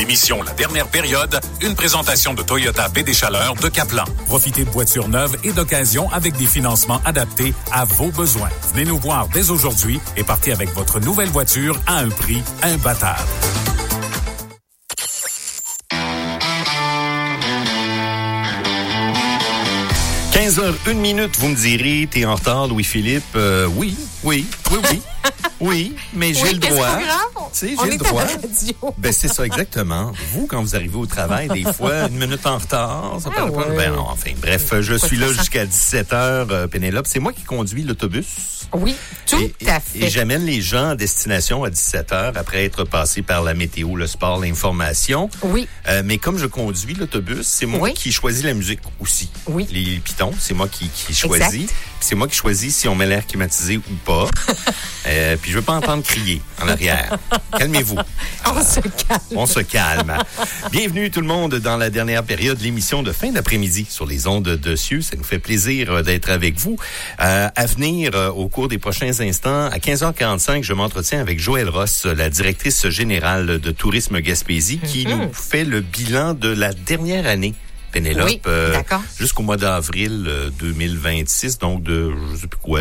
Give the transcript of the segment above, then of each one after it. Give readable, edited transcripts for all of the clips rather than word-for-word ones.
l'émission La Dernière Période, une présentation de Toyota Baie des Chaleurs de Caplan. Profitez de voitures neuves et d'occasion avec des financements adaptés à vos besoins. Venez nous voir dès aujourd'hui et partez avec votre nouvelle voiture à un prix imbattable. « 15h01, vous me direz, t'es en retard, Louis-Philippe. Oui, mais j'ai le droit. C'est j'ai le droit. Ben, c'est ça, exactement. Vous, quand vous arrivez au travail, des fois, une minute en retard, ça paraît pas. Ben, non, enfin, bref, je suis là jusqu'à 17h, Pénélope. C'est moi qui conduis l'autobus. Oui, tout à fait. Et j'amène les gens à destination à 17h après être passé par la météo, le sport, l'information. Oui. Mais comme je conduis l'autobus, c'est moi qui choisis la musique aussi. Oui. Les pitons, c'est moi qui choisis. C'est moi qui choisis si on met l'air climatisé ou pas. Puis je veux pas entendre crier en arrière. Calmez-vous. On se calme. Bienvenue tout le monde dans la dernière période, l'émission de fin d'après-midi sur les ondes de Cieux. Ça nous fait plaisir d'être avec vous. À venir, au cours des prochains instants, à 15h45, je m'entretiens avec Joëlle Ross, la directrice générale de Tourisme Gaspésie, qui nous fait le bilan de la dernière année. Pénélope, oui, jusqu'au mois d'avril 2026, donc de, je sais plus quoi,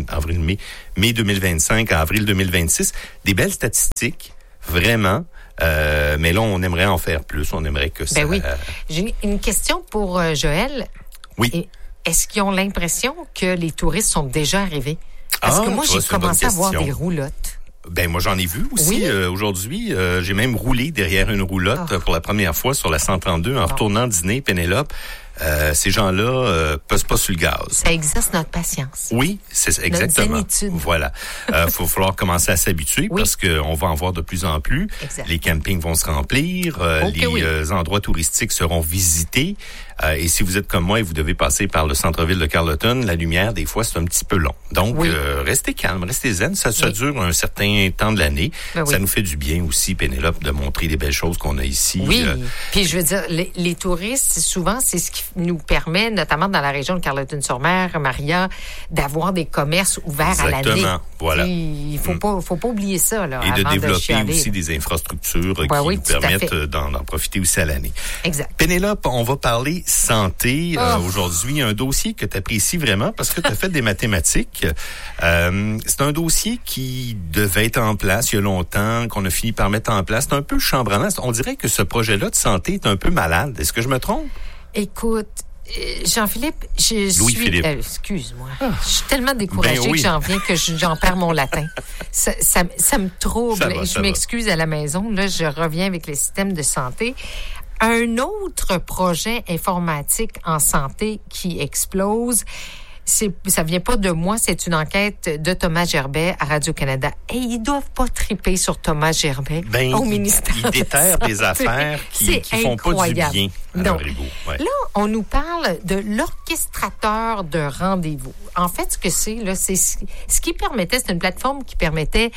mai 2025 à avril 2026. Des belles statistiques, vraiment. Mais là, on aimerait en faire plus. On aimerait que ça... Ben oui. J'ai une question pour Joëlle. Oui. Est-ce qu'ils ont l'impression que les touristes sont déjà arrivés? Parce que moi, j'ai commencé à voir des roulottes. Ben moi j'en ai vu aussi aujourd'hui. J'ai même roulé derrière une roulotte pour la première fois sur la 132 en retournant dîner, Pénélope. Ces gens-là pèsent pas sur le gaz. Ça exerce notre patience. Oui, c'est exactement. Notre zénitude. Voilà. Faut falloir commencer à s'habituer parce que on va en voir de plus en plus. Exact. Les campings vont se remplir, les endroits touristiques seront visités. Et si vous êtes comme moi et vous devez passer par le centre-ville de Carleton, la lumière, des fois, c'est un petit peu long. Donc, restez calme, restez zen. Ça dure un certain temps de l'année. Ça nous fait du bien aussi, Pénélope, de montrer les belles choses qu'on a ici. Oui, puis je veux dire, les touristes, souvent, c'est ce qui nous permet, notamment dans la région de Carleton-sur-Mer, Maria, d'avoir des commerces ouverts à l'année. Voilà. Il faut pas oublier ça, là. Et de développer aussi des infrastructures qui nous permettent d'en profiter aussi à l'année. Exact. Pénélope, on va parler santé aujourd'hui, un dossier que tu apprécies vraiment parce que tu as fait des mathématiques. C'est un dossier qui devait être en place il y a longtemps, qu'on a fini par mettre en place. C'est un peu chambranlant. On dirait que ce projet-là de santé est un peu malade. Est-ce que je me trompe? Écoute, Jean-Philippe, Louis-Philippe. Excuse-moi. Je suis tellement découragée que j'en viens que j'en perds mon latin. Ça me trouble. Je m'excuse à la maison. Là, je reviens avec les systèmes de santé. Un autre projet informatique en santé qui explose, ça vient pas de moi, c'est une enquête de Thomas Gerbet à Radio-Canada. Et ils doivent pas triper sur Thomas Gerbet au ministère. Ils déterrent des affaires qui font pas du bien à leur ego. Là, on nous parle de l'orchestrateur de rendez-vous. En fait, ce que c'est, là, c'est ce qui permettait, c'est une plateforme qui permettait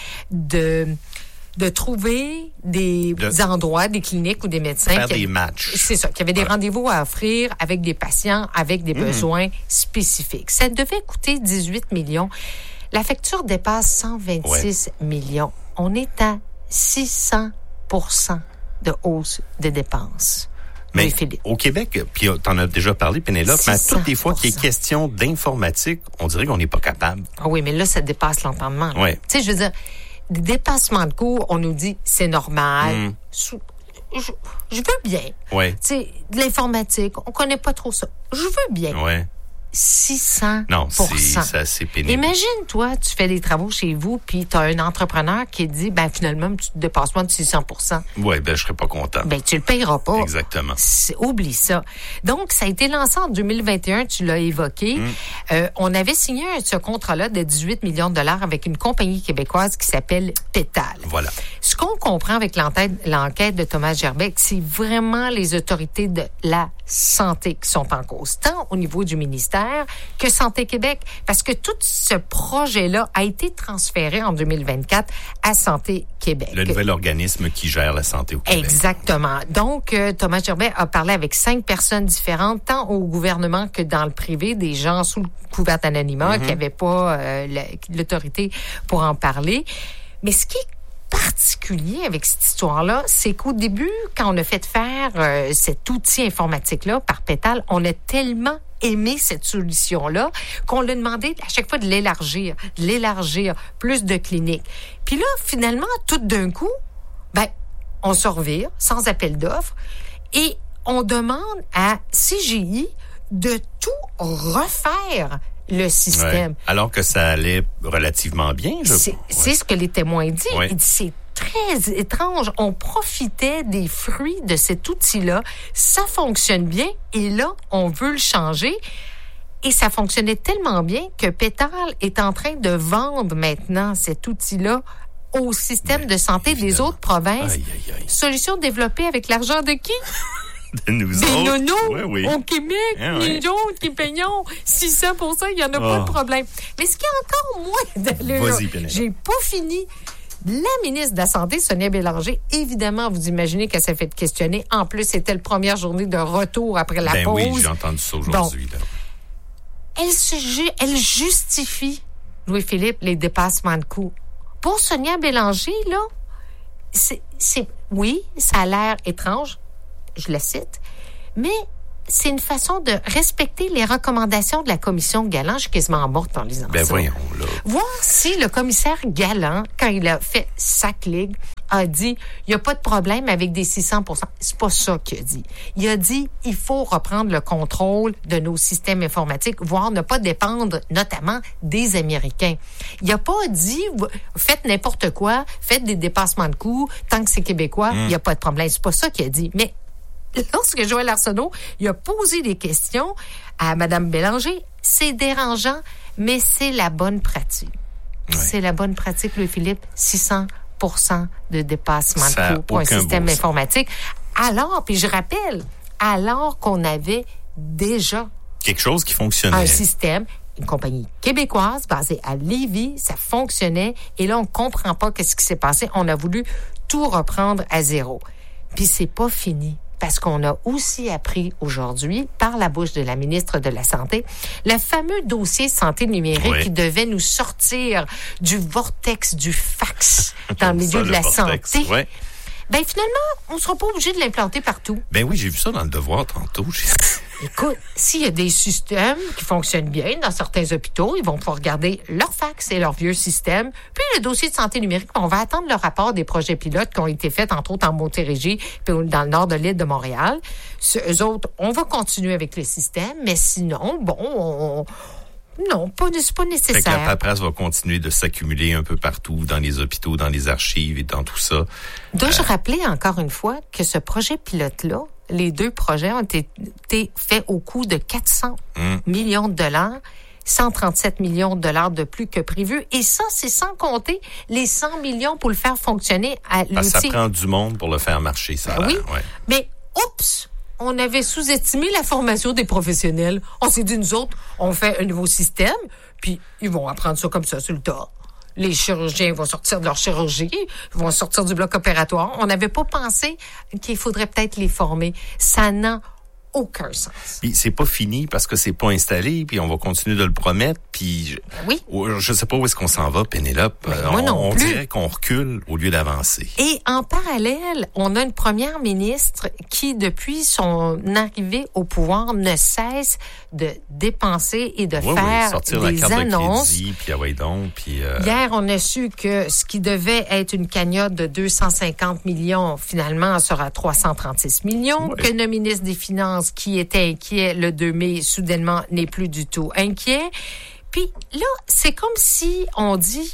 de trouver des endroits, des cliniques ou des médecins. Faire des matchs. C'est ça, qui avaient des rendez-vous à offrir avec des patients avec des besoins spécifiques. Ça devait coûter 18 millions. La facture dépasse 126 millions. On est à 600% de hausse de dépenses. Mais au Québec, puis t'en as déjà parlé, Pénélope, mais à toutes les fois qu'il est question d'informatique, on dirait qu'on n'est pas capable. Ah oui, mais là, ça dépasse l'entendement. Oui. Tu sais, je veux dire, des dépassements de coûts, on nous dit c'est normal. Je veux bien. Ouais. Tu sais, de l'informatique, on connaît pas trop ça. Je veux bien. Ouais. 600%. Non, c'est pénible. Imagine, toi, tu fais des travaux chez vous, puis tu as un entrepreneur qui dit, finalement, tu te dépasses pas de 600%. Oui, je serais pas content. Tu le payeras pas. Exactement. Oublie ça. Donc, ça a été lancé en 2021, tu l'as évoqué. On avait signé ce contrat-là de 18 millions de dollars avec une compagnie québécoise qui s'appelle Pétale. Voilà. Ce qu'on comprend avec l'enquête de Thomas Gerbet, c'est vraiment les autorités de la santé qui sont en cause, tant au niveau du ministère que Santé Québec, parce que tout ce projet-là a été transféré en 2024 à Santé Québec. Le nouvel organisme qui gère la santé au Québec. Exactement. Donc, Thomas Gerbet a parlé avec 5 personnes différentes, tant au gouvernement que dans le privé, des gens sous le couvert d'anonymat qui n'avaient pas l'autorité pour en parler. Mais ce qui est particulier avec cette histoire-là, c'est qu'au début, quand on a fait faire cet outil informatique-là par Pétale, on a tellement aimé cette solution-là qu'on l'a demandé à chaque fois de l'élargir, plus de cliniques. Puis là, finalement, tout d'un coup, on se revire sans appel d'offres et on demande à CGI de tout refaire le système. Ouais. Alors que ça allait relativement bien, c'est ce que les témoins disent. Ouais. Ils disent, c'est très étrange. On profitait des fruits de cet outil-là. Ça fonctionne bien et là, on veut le changer. Et ça fonctionnait tellement bien que Pétale est en train de vendre maintenant cet outil-là au système de santé des autres provinces. Solution développée avec l'argent de qui? De nous des autres. nonos oui. au Québec, nous autres qui payons 600 pour ça, il n'y en a pas de problème. Mais ce qui est encore moins d'allure, j'ai pas fini. La ministre de la Santé, Sonia Bélanger, évidemment, vous imaginez qu'elle s'est fait questionner. En plus, c'était la première journée de retour après la pause. Oui, j'ai entendu ça aujourd'hui. Là. Elle justifie, Louis-Philippe, les dépassements de coûts. Pour Sonia Bélanger, là, oui, ça a l'air étrange, je la cite, mais c'est une façon de respecter les recommandations de la commission Galland. Je suis quasiment morte en lisant ça. Voyons, là. Voir si le commissaire Galland, quand il a fait sa ligue, a dit, il n'y a pas de problème avec des 600%. C'est pas ça qu'il a dit. Il a dit, il faut reprendre le contrôle de nos systèmes informatiques, voire ne pas dépendre notamment des Américains. Il n'a pas dit, faites n'importe quoi, faites des dépassements de coûts, tant que c'est québécois, il n'y a pas de problème. C'est pas ça qu'il a dit. Mais lorsque Joël Arsenault, il a posé des questions à Mme Bélanger, c'est dérangeant, mais c'est la bonne pratique. Ouais. C'est la bonne pratique, Louis-Philippe, 600% de dépassement de coûts pour un système informatique. Alors, puis je rappelle, alors qu'on avait déjà quelque chose qui fonctionnait. Un système, une compagnie québécoise basée à Lévis, ça fonctionnait, et là, on comprend pas qu'est-ce qui s'est passé. On a voulu tout reprendre à zéro. Puis c'est pas fini. Parce qu'on a aussi appris aujourd'hui, par la bouche de la ministre de la Santé, le fameux dossier santé numérique qui devait nous sortir du vortex du fax dans le milieu de la santé. Ouais. Ben finalement, on ne sera pas obligé de l'implanter partout. Ben oui, j'ai vu ça dans le Devoir tantôt. Écoute, s'il y a des systèmes qui fonctionnent bien dans certains hôpitaux, ils vont pouvoir garder leur fax et leur vieux système. Puis le dossier de santé numérique, on va attendre le rapport des projets pilotes qui ont été faits, entre autres en Montérégie, puis dans le nord de l'île de Montréal. Eux autres, on va continuer avec le système, mais sinon, non, c'est pas nécessaire. Fait que la paperasse va continuer de s'accumuler un peu partout, dans les hôpitaux, dans les archives et dans tout ça. Dois-je rappeler encore une fois que ce projet pilote-là, les deux projets ont été faits au coût de 400 millions de dollars, 137 millions de dollars de plus que prévu. Et ça, c'est sans compter les 100 millions pour le faire fonctionner à l'outil. Ça prend du monde pour le faire marcher, ça. Oui, mais oups! On avait sous-estimé la formation des professionnels. On s'est dit, nous autres, on fait un nouveau système, puis ils vont apprendre ça comme ça sur le tas. Les chirurgiens vont sortir de leur chirurgie, ils vont sortir du bloc opératoire. On n'avait pas pensé qu'il faudrait peut-être les former. Ça n'a aucun sens. Puis c'est pas fini parce que c'est pas installé, puis on va continuer de le promettre, puis je sais pas où est-ce qu'on s'en va, Pénélope. Moi non plus. On dirait qu'on recule au lieu d'avancer. Et en parallèle, on a une première ministre qui, depuis son arrivée au pouvoir, ne cesse de dépenser et de faire sortir des la carte annonces. De crédit, puis Hier, on a su que ce qui devait être une cagnotte de 250 millions, finalement, sera 336 millions, que le ministre des Finances, qui était inquiet le 2 mai, soudainement n'est plus du tout inquiet. Puis là, c'est comme si on dit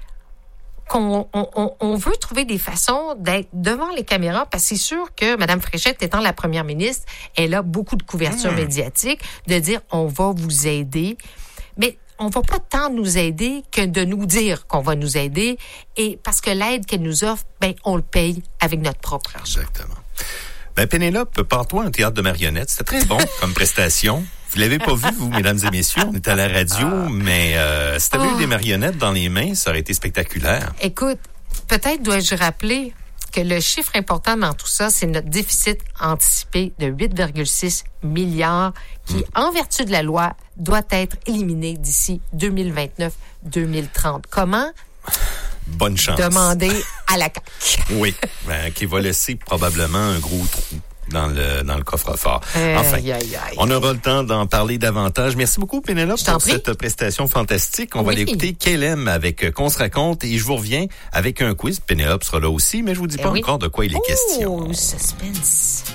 qu'on veut trouver des façons d'être devant les caméras, parce que c'est sûr que Mme Fréchette, étant la première ministre, elle a beaucoup de couverture médiatique, de dire on va vous aider. Mais on va pas tant nous aider que de nous dire qu'on va nous aider, et parce que l'aide qu'elle nous offre, on le paye avec notre propre argent. Exactement. Pénélope, pars-toi un théâtre de marionnettes. C'était très bon comme prestation. Vous l'avez pas vu, vous, mesdames et messieurs. On est à la radio, mais si t'avais eu des marionnettes dans les mains, ça aurait été spectaculaire. Écoute, peut-être dois-je rappeler que le chiffre important dans tout ça, c'est notre déficit anticipé de 8,6 milliards qui, en vertu de la loi, doit être éliminé d'ici 2029-2030. Comment? bonne chance. Demandez à la CAQ. Oui, qui va laisser probablement un gros trou dans le coffre-fort. Enfin, on aura le temps d'en parler davantage. Merci beaucoup, Pénélope, pour cette prestation fantastique. On va l'écouter KLM avec Qu'on se raconte et je vous reviens avec un quiz. Pénélope sera là aussi, mais je vous dis pas encore de quoi il est question. Oh, suspense.